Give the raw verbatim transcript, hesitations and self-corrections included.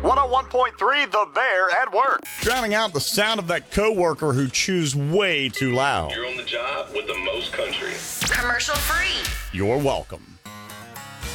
one oh one point three The Bear at Work. Drowning out the sound of that coworker who chews way too loud. You're on the job with the most country. Commercial free. You're welcome.